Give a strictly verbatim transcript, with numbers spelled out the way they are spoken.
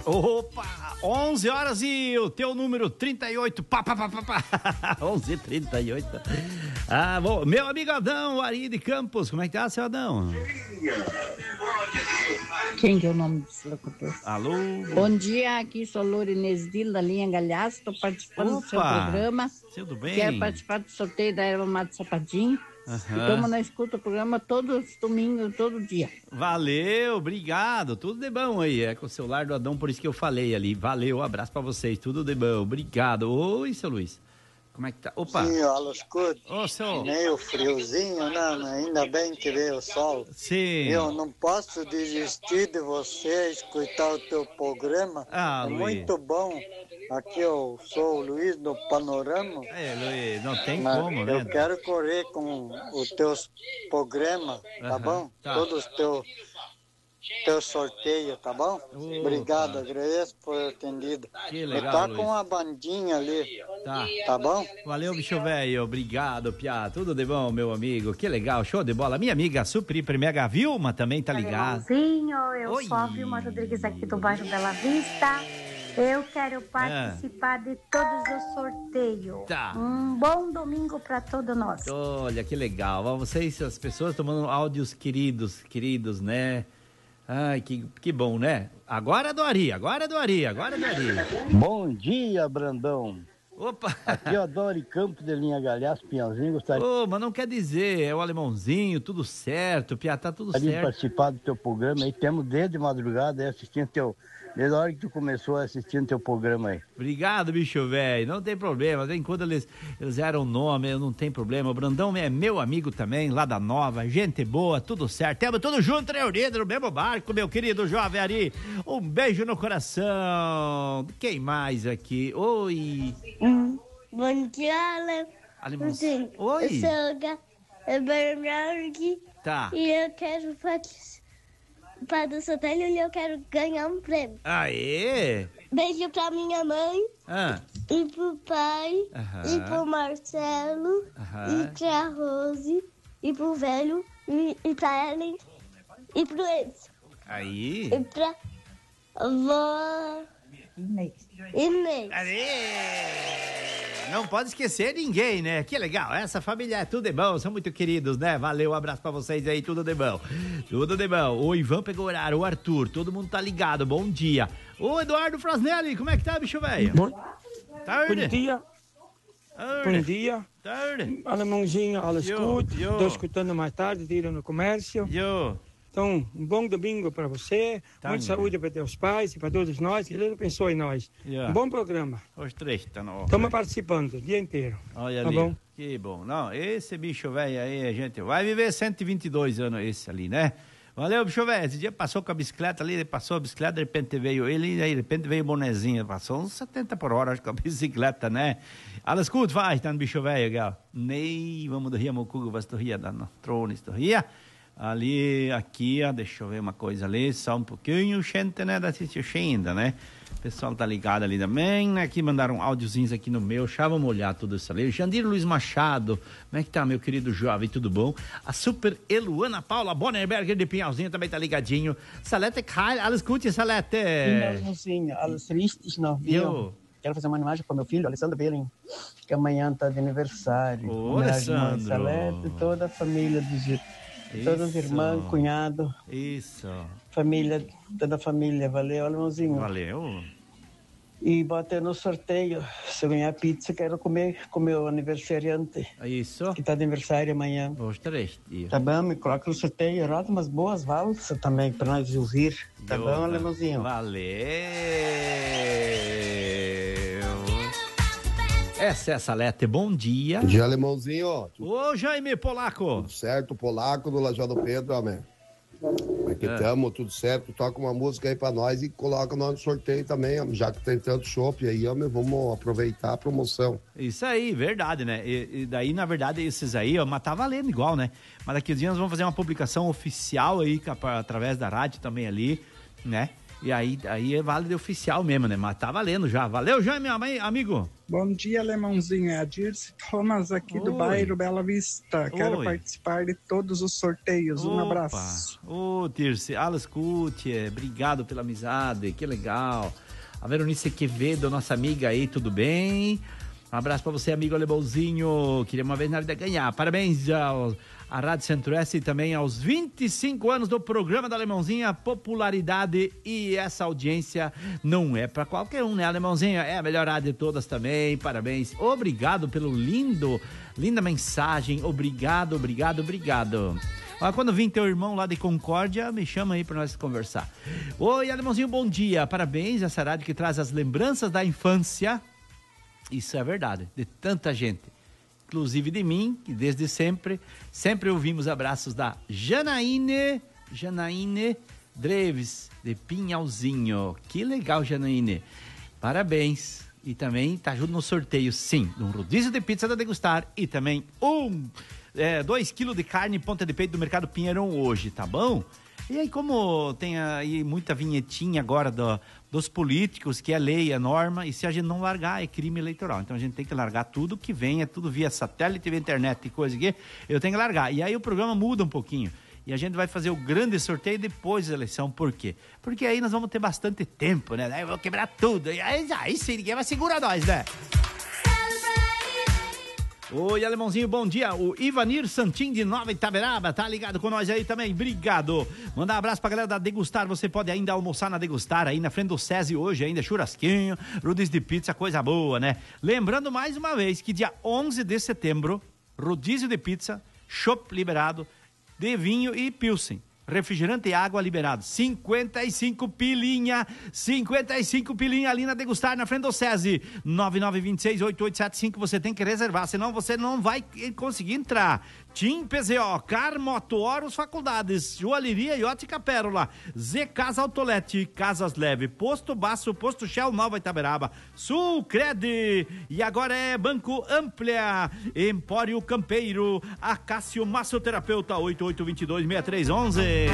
Opa, onze horas e o teu número trinta e oito, pá, pá, pá, pá, pá. onze e trinta e oito. Ah, bom, meu amigo Adão, Ari de Campos, como é que tá, seu Adão? Quem que é o nome desse locutor? Alô? Bom dia, aqui sou Loura Inês Dilo, da linha Galhaço, estou participando Opa, do seu programa. Tudo bem? Quero participar do sorteio da Erva Mate Sapatinho. Uhum. Estamos na escuta o programa todos os domingos, todo dia. Valeu, obrigado, tudo de bom aí, é com o celular do Adão, por isso que eu falei ali, valeu, um abraço pra vocês, tudo de bom, obrigado. Oi, seu Luiz, como é que tá? Opa. Sim, alô, escuta. Ô, seu... Meio friozinho, né? Ainda bem que veio o sol. Sim. Eu não posso desistir de você escutar o teu programa. Ah, é Luiz. muito bom. Aqui eu sou o Luiz do Panorama. É, Luiz, não tem Mas como, eu né? Eu quero correr com os teus programas, tá Uhum, bom? tá. Todos os teus teu sorteio, tá bom? Opa. Obrigado, agradeço por atendido. Que legal, tá Luiz. com uma bandinha ali, Tá. tá bom? Valeu, bicho velho, obrigado, Piá, tudo de bom, meu amigo, que legal, show de bola. Minha amiga Super Hiper Mega Vilma também tá ligada. Sim, eu Oi. sou a Vilma Rodrigues aqui do bairro Bela Vista. Eu quero participar de todos os sorteios. Tá. Um bom domingo para todos nós. Olha, que legal, ó, vocês, as pessoas tomando áudios queridos, queridos, né? Ai, que, que bom, né? Agora é do Ari, agora é do Ari, agora é do Ari. Bom dia, Brandão. Opa! Aqui eu adoro Campo de Linha Galhaço, Pinhalzinho, gostaria Ô, mas não quer dizer, é o alemãozinho, tudo certo, Piá, tá tudo de certo. participar do teu programa aí. Temos desde madrugada aí assistindo teu... Desde a hora que tu começou assistindo teu programa aí. Obrigado, bicho velho, não tem problema, enquanto eles, eles eram nome, não tem problema. O Brandão é meu amigo também, lá da Nova, gente boa, tudo certo. Temos tudo junto, reunido no mesmo barco, meu querido jovem Ari. Um beijo no coração. Quem mais aqui? Oi. Hum, bom dia, Ale. Alemãozinho. Oi. Eu sou o Ga- é Bernardo Tá. e eu quero participar do sorteio e eu quero ganhar um prêmio. Aê. Beijo pra minha mãe Ah. e pro pai Aham. e pro Marcelo Aham. e pra Rose e pro velho e, e pra Ellen e pro Edson Aí. e pra vó Inês. Inês. Aê! Não pode esquecer ninguém, né? Que legal, essa família é tudo de bom, são muito queridos, né? Valeu, um abraço pra vocês aí, tudo de bom. Tudo de bom. O Ivan pegou o horário, o Arthur, todo mundo tá ligado, bom dia. Ô, Eduardo Frasnelli, como é que tá, bicho velho? Bom, Tarde. bom dia, Tarde. bom dia. Tarde. Alemãozinho, ela Yo, escuta. yo. Estou escutando mais tarde, tiro no comércio. Yo. Então, um bom domingo para você. Tá Muita bem. saúde para teus pais e para todos nós. Que Deus abençoe nós. Yeah. Um bom programa. Os três tá no... Estamos participando o dia inteiro. Olha Tá ali, bom? que bom. Não, esse bicho velho aí, a gente vai viver cento e vinte e dois anos esse ali, né? Valeu, bicho velho. Esse dia passou com a bicicleta ali, ele passou a bicicleta, de repente veio ele, aí de repente veio o bonezinho, passou uns setenta por hora, acho que a bicicleta, né? Alles gut, vai, tá no bicho velho, gal. Nei, vamos do Rio Mocugo, vas do Rio, da Trones do Rio. Ali, aqui, ó, deixa eu ver uma coisa ali, só um pouquinho, gente, né, da ainda, né? O pessoal tá ligado ali também, né? Aqui mandaram áudiozinhos aqui no meu, já vamos olhar tudo isso ali. Jandir Luiz Machado, como é que tá, meu querido jovem, tudo bom? A Super Eluana Paula Bonnerberger de Pinhalzinho também tá ligadinho. Salete Kyle, alles gut, Salete? Sim, alles richtig noch. Eu. Quero fazer uma imagem para meu filho, Alessandro Belling, que amanhã tá de aniversário. Ô, Homenagem à mãe Alessandro. Salete, toda a família dos todos os Isso. irmãos, cunhado, Isso, família, toda a família. Valeu, alemãozinho. valeu. E bater no sorteio. Se eu ganhar pizza, quero comer com meu aniversariante, Isso, que tá de aniversário amanhã. os três dias. Tá bom? Me coloca no sorteio. Roda umas boas valsas também para nós ouvir. Tá Eu, bom, alemãozinho? Valeu. Essa é a Salete, bom dia. Bom dia, alemãozinho. Tudo Ô, Jaime Polaco. certo? Polaco do Lajado Pedro, amém. Aqui estamos, tudo certo. Toca uma música aí pra nós e coloca nós no sorteio também, homem. Já que tem tanto chopp aí, homem, vamos aproveitar a promoção. Isso aí, verdade, né? E, e daí, na verdade, esses aí, ó, mas tá valendo igual, né? Mas daqui a dias nós vamos fazer uma publicação oficial aí, capa- através da rádio também ali, né? E aí, aí é válido oficial mesmo, né? Mas tá valendo já. Valeu, Jaime, ami- amigo. Bom dia, Alemãozinho. É a Dirce Thomas aqui Oi. do bairro Bela Vista. Quero Oi. participar de todos os sorteios. Um Opa. abraço. Ô, Dirce, alles Gute, obrigado pela amizade, que legal. A Veronice Quevedo, nossa amiga aí, tudo bem? Um abraço pra você, amigo alemãozinho. Queria uma vez na vida ganhar. Parabéns ao, à Rádio Centro-Oeste e também aos vinte e cinco anos do programa da Alemãozinha. Popularidade e essa audiência não é pra qualquer um, né, Alemãozinha? É a melhor rádio de todas também. Parabéns. Obrigado pelo lindo, linda mensagem. Obrigado, obrigado, obrigado. Ah, quando vir teu irmão lá de Concórdia, me chama aí pra nós conversar. Oi, Alemãozinho, bom dia. Parabéns a essa rádio que traz as lembranças da infância. Isso é verdade, de tanta gente, inclusive de mim, que desde sempre, sempre ouvimos abraços da Janaíne, Janaíne Dreves, de Pinhalzinho. Que legal, Janaíne. Parabéns. E também tá junto no sorteio, sim, de um rodízio de pizza da Degustar e também um, é, dois quilos de carne ponta de peito do Mercado Pinheirão hoje, tá bom? E aí, como tem aí muita vinhetinha agora do, dos políticos, que é lei, é norma, e se a gente não largar, é crime eleitoral. Então a gente tem que largar tudo que vem, é tudo via satélite, via internet e coisa aqui, eu tenho que largar. E aí o programa muda um pouquinho. E a gente vai fazer o grande sorteio depois da eleição. Por quê? Porque aí nós vamos ter bastante tempo, né? Aí eu vou quebrar tudo. E aí, aí sim, ninguém vai segurar nós, né? Oi, Alemãozinho, bom dia. O Ivanir Santin de Nova Itaberaba tá ligado com nós aí também, obrigado. Mandar um abraço pra galera da Degustar, você pode ainda almoçar na Degustar aí na frente do SESI hoje ainda, churrasquinho, rodízio de pizza, coisa boa, né? Lembrando mais uma vez que dia onze de setembro, rodízio de pizza, chopp liberado, de vinho e pilsen. Refrigerante e água liberado, cinquenta e cinco pilinha, cinquenta e cinco pilinha ali na Degustar, na frente do SESI, nove nove dois seis, oito oito sete cinco, você tem que reservar, senão você não vai conseguir entrar. Tim P Z O, Car Moto, Horus Faculdades, Joalheria e Ótica Pérola, Z Casa Autolete, Casas Leve, Posto Baço, Posto Shell Nova Itaberaba, Sulcred, e agora é Banco Amplia, Empório Campeiro, Acácio Massoterapeuta, oito oito dois dois, seis três um um.